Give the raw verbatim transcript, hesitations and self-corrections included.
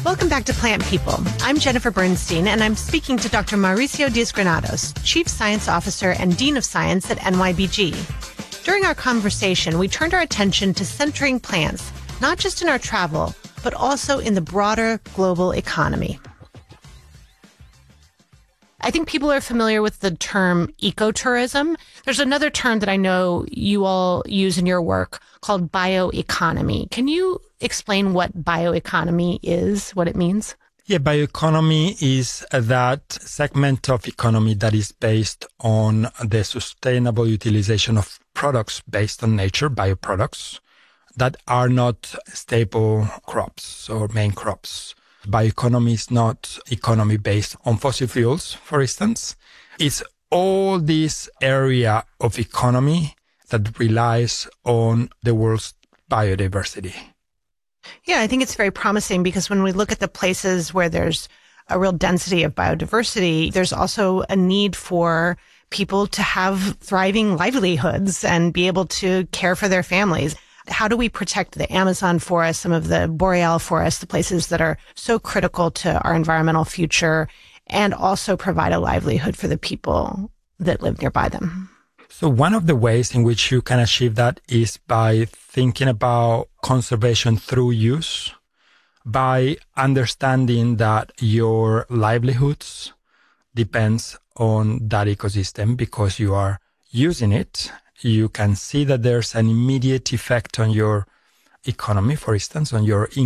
Welcome back to Plant People. I'm Jennifer Bernstein, and I'm speaking to Doctor Mauricio Diaz-Granados, Chief Science Officer and Dean of Science at N Y B G. During our conversation, we turned our attention to centering plants, not just in our travel, but also in the broader global economy. I think people are familiar with the term ecotourism. There's another term that I know you all use in your work called bioeconomy. Can you explain what bioeconomy is, what it means? Yeah, bioeconomy is that segment of economy that is based on the sustainable utilization of products based on nature, bioproducts, that are not staple crops or main crops. Bioeconomy is not economy based on fossil fuels, for instance. It's all this area of economy that relies on the world's biodiversity. Yeah, I think it's very promising because when we look at the places where there's a real density of biodiversity, there's also a need for people to have thriving livelihoods and be able to care for their families. How do we protect the Amazon forest, some of the boreal forests, the places that are so critical to our environmental future, and also provide a livelihood for the people that live nearby them? So one of the ways in which you can achieve that is by thinking about conservation through use, by understanding that your livelihoods depends on that ecosystem because you are using it. You can see that there's an immediate effect on your economy, for instance, on your income.